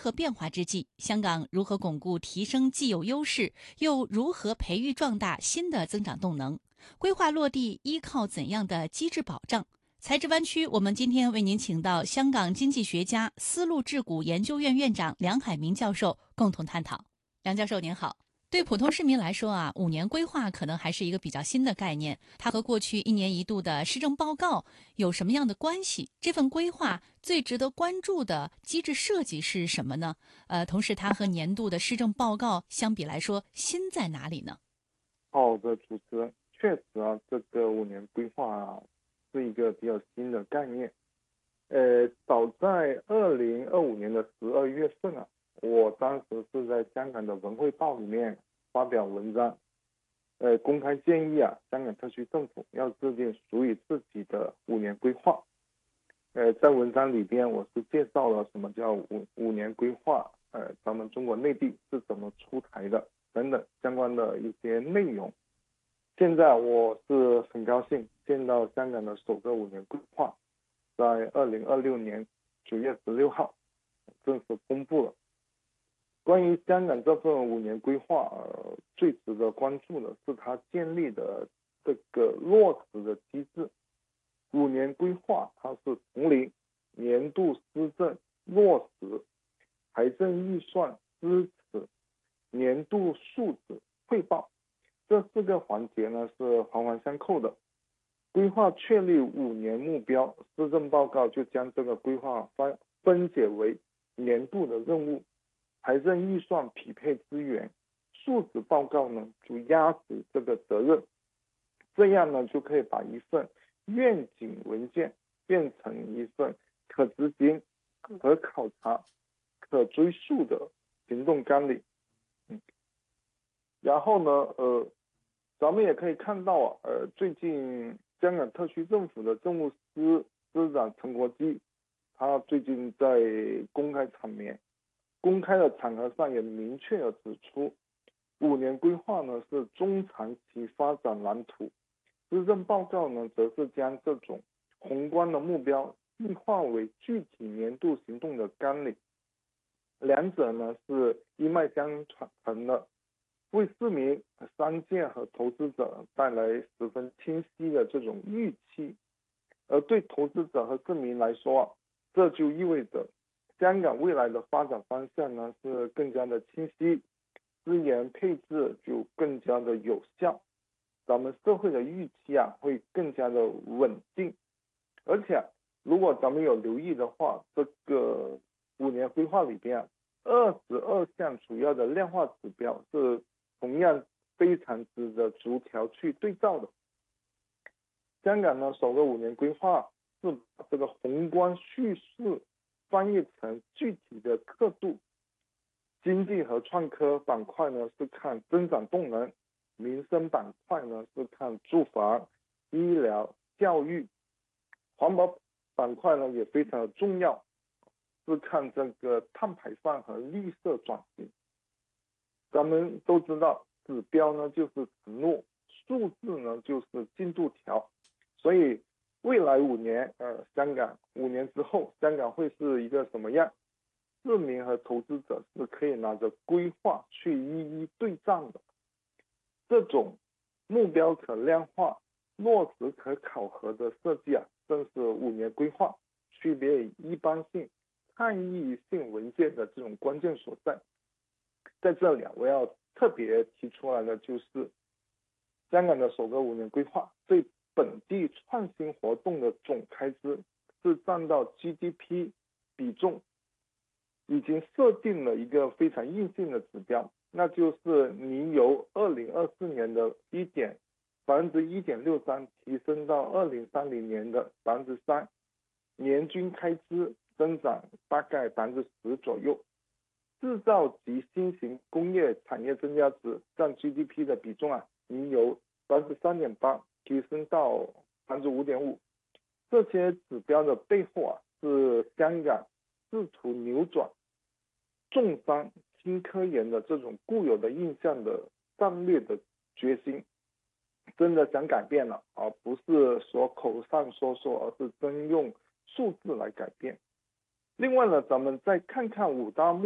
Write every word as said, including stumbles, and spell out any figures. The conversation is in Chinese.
刻变化之际，香港如何巩固提升既有优势，又如何培育壮大新的增长动能？规划落地依靠怎样的机制保障？财智湾区，我们今天为您请到香港经济学家、丝路智谷研究院院长梁海明教授共同探讨。梁教授您好。对普通市民来说啊，五年规划可能还是一个比较新的概念，它和过去一年一度的施政报告有什么样的关系？这份规划最值得关注的机制设计是什么呢？呃，同时它和年度的施政报告相比来说，新在哪里呢？ 好的，主持人，确实啊，这个五年规划啊，是一个比较新的概念。呃，早在二零二五年的十二月份啊，我当时是在香港的文汇报里面发表文章，呃，公开建议啊，香港特区政府要制定属于自己的五年规划。呃，在文章里边，我是介绍了什么叫五五年规划，呃，咱们中国内地是怎么出台的等等相关的一些内容。现在我是很高兴见到香港的首个五年规划在二零二六年九月十六号正式公布了。关于香港这份五年规划，呃，最值得关注的是它建立的这个落实的机制。五年规划它是从零年度施政落实、财政预算支持、年度数字汇报，这四个环节呢是环环相扣的。规划确立五年目标，施政报告就将这个规划分分解为年度的任务，财政预算匹配资源，数字报告呢就压实这个责任。这样呢就可以把一份愿景文件变成一份可执行、可考察、可追溯的行动纲领。嗯，然后呢，呃，咱们也可以看到啊，呃，最近香港特区政府的政务司司长陈国基，他最近在公开场面、公开的场合上也明确的指出，五年规划呢是中长期发展蓝图。施政报告呢，则是将这种宏观的目标细化为具体年度行动的纲领，两者呢是一脉相承的，为市民、商界和投资者带来十分清晰的这种预期。而对投资者和市民来说，这就意味着香港未来的发展方向呢是更加的清晰，资源配置就更加的有效。咱们社会的预期啊会更加的稳定。而且如果咱们有留意的话，这个五年规划里边啊，二十二项主要的量化指标是同样非常值得逐条去对照的。香港呢首个五年规划是把这个宏观叙事翻译成具体的刻度，经济和创科板块呢是看增长动能，民生板块呢是看住房、医疗、教育，环保板块呢也非常的重要，是看这个碳排放和绿色转型。咱们都知道，指标呢就是承诺，数字呢就是进度条，所以未来五年，呃，香港五年之后，香港会是一个什么样？市民和投资者是可以拿着规划去一一对账的。这种目标可量化、落实可考核的设计啊，正是五年规划区别于一般性、倡议性文件的这种关键所在。在这里啊，我要特别提出来的就是，香港的首个五年规划对本地创新活动的总开支是占到 G D P 比重，已经设定了一个非常硬性的指标，那就是你由二零二四年的一点百分之一点六三提升到二零三零年的百分之三，年均开支增长大概百分之十左右。制造及新型工业产业增加值占 G D P 的比重啊，你由百分之三点八提升到百分之五点五。这些指标的背后啊，是香港试图扭转重商轻科研的这种固有的印象的战略的决心，真的想改变了，而不是说口上说说，而是真用数字来改变。另外呢，咱们再看看五大目